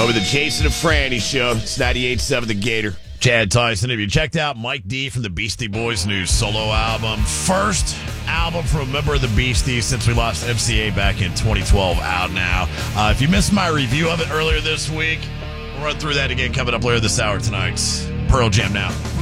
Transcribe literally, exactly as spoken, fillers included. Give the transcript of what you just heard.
Over the Jason and Franny show. It's ninety-eight point seven The Gator. Chad Tyson. Have you checked out Mike D from the Beastie Boys' new solo album? First album from a member of the Beasties since we lost M C A back in twenty twelve. Out now. Uh, if you missed my review of it earlier this week, we'll run through that again coming up later this hour tonight. Pearl Jam now.